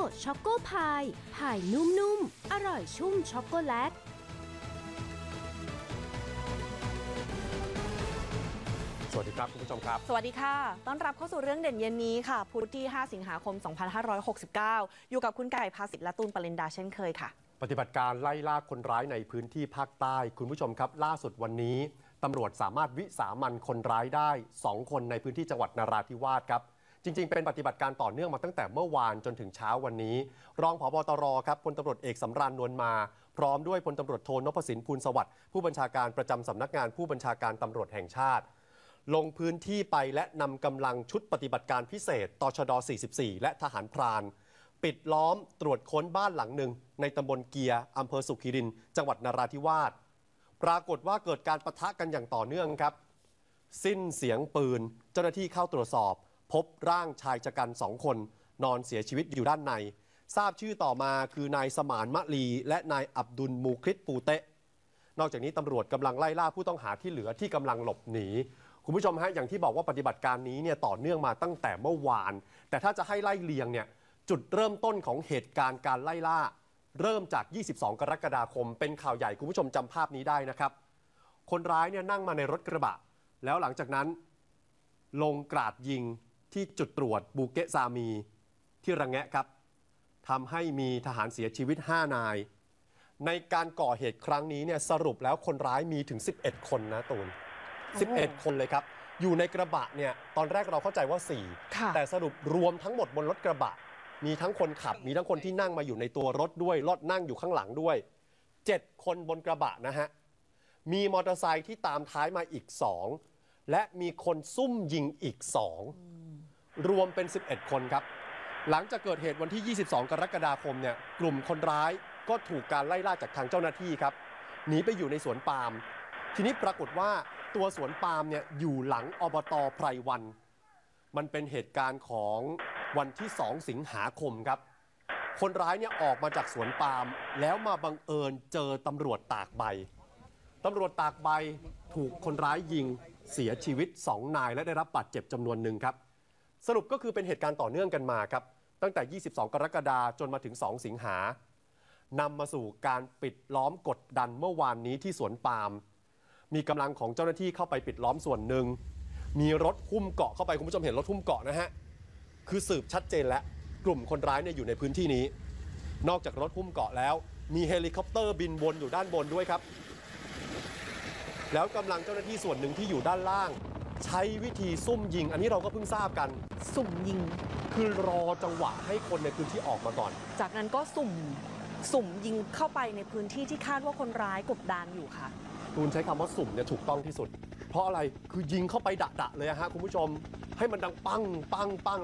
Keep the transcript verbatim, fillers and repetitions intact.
ช็อกโกพายพายนุ่มๆอร่อยชุ่มช็อกโกแลตสวัสดีครับคุณผู้ชมครับสวัสดีค่ะต้อนรับเข้าสู่เรื่องเด่นเย็นนี้ค่ะพุธที่ห้าสิงหาคมสองพันห้าร้อยหกสิบเก้าอยู่กับคุณไก่ภาสิทธิ์และตูนปรินดาเช่นเคยค่ะปฏิบัติการไล่ล่าคนร้ายในพื้นที่ภาคใต้คุณผู้ชมครับล่าสุดวันนี้ตำรวจสามารถวิสามันคนร้ายได้สองคนในพื้นที่จังหวัดนราธิวาสครับจริงๆเป็นปฏิบัติการต่อเนื่องมาตั้งแต่เมื่อวานจนถึงเช้าวันนี้รองผบ.ตร.ครับพลตำรวจเอกสำราญนวลมาพร้อมด้วยพลตำรวจโทนพสินพูลสวัสดิ์ผู้บัญชาการประจำสำนักงานผู้บัญชาการตำรวจแห่งชาติลงพื้นที่ไปและนำกำลังชุดปฏิบัติการพิเศษตชดสี่สิบสี่และทหารพรานปิดล้อมตรวจค้นบ้านหลังหนึ่งในตำบลเกียร์อำเภอสุขิรินทร์จังหวัดนราธิวาสปรากฏว่าเกิดการปะทะกันอย่างต่อเนื่องครับสิ้นเสียงปืนเจ้าหน้าที่เข้าตรวจสอบพบร่างชายชะกันสองคนนอนเสียชีวิตอยู่ด้านในทราบชื่อต่อมาคือนายสมานมะลีและนายอับดุลมูคริตปูเตะนอกจากนี้ตำรวจกำลังไล่ล่าผู้ต้องหาที่เหลือที่กำลังหลบหนีคุณผู้ชมฮะอย่างที่บอกว่าปฏิบัติการนี้เนี่ยต่อเนื่องมาตั้งแต่เมื่อวานแต่ถ้าจะให้ไล่เลียงเนี่ยจุดเริ่มต้นของเหตุการณ์การไล่ล่าเริ่มจากยี่สิบสองกรกฎาคมเป็นข่าวใหญ่คุณผู้ชมจำภาพนี้ได้นะครับคนร้ายเนี่ยนั่งมาในรถกระบะแล้วหลังจากนั้นลงกราดยิงที่จุดตรวจบูเกะซามีที่ระแงะครับทำให้มีทหารเสียชีวิตห้านายในการก่อเหตุครั้งนี้เนี่ยสรุปแล้วคนร้ายมีถึงสิบเอ็ดคนนะตูนสิบเอ็ดคนเลยครับอยู่ในกระบะเนี่ยตอนแรกเราเข้าใจว่าสี่แต่สรุปรวมทั้งหมดบนรถกระบะมีทั้งคนขับมีทั้งคนที่นั่งมาอยู่ในตัวรถด้วยรถนั่งอยู่ข้างหลังด้วยเจ็ดคนบนกระบะนะฮะมีมอเตอร์ไซค์ที่ตามท้ายมาอีกสองและมีคนซุ่มยิงอีกสองรวมเป็นสิบเอ็ดคนครับหลังจากเกิดเหตุวันที่ยี่สิบสองกรกฎาคมเนี่ยกลุ่มคนร้ายก็ถูกการไล่ล่าจากทางเจ้าหน้าที่ครับหนีไปอยู่ในสวนปาล์มทีนี้ปรากฏว่าตัวสวนปาล์มเนี่ยอยู่หลังอบต.ไพรวันมันเป็นเหตุการณ์ของวันที่สองสิงหาคมครับคนร้ายเนี่ยออกมาจากสวนปาล์มแล้วมาบังเอิญเจอตำรวจตากใบตำรวจตากใบถูกคนร้ายยิงเสียชีวิตสองนายและได้รับบาดเจ็บจำนวนหนึ่งครับสรุปก็คือเป็นเหตุการณ์ต่อเนื่องกันมาครับตั้งแต่ยี่สิบสองกรกฎาคมจนมาถึงสองสิงหานำมาสู่การปิดล้อมกดดันเมื่อวานนี้ที่สวนปาล์มมีกำลังของเจ้าหน้าที่เข้าไปปิดล้อมส่วนหนึ่งมีรถหุ้มเกาะเข้าไปคุณผู้ชมเห็นรถหุ้มเกาะนะฮะคือสืบชัดเจนแล้วกลุ่มคนร้ายเนี่ยอยู่ในพื้นที่นี้นอกจากรถหุ้มเกาะแล้วมีเฮลิคอปเตอร์บินวนอยู่ด้านบนด้วยครับแล้วกำลังเจ้าหน้าที่ส่วนหนึ่งที่อยู่ด้านล่างใช้วิธีซุ่มยิงอันนี้เราก็เพิ่งทราบกันสุ่มยิงคือรอจังหวะให้คนในพื้นที่ออกมาก่อนจากนั้นก็สุ่มสุ่มยิงเข้าไปในพื้นที่ที่คาดว่าคนร้ายกบดานอยู่ค่ะตูนใช้คำว่าสุ่มเนี่ยถูกต้องที่สุดเพราะอะไรคือยิงเข้าไปดะๆเลยฮะคุณผู้ชมให้มันดังปังปังปัง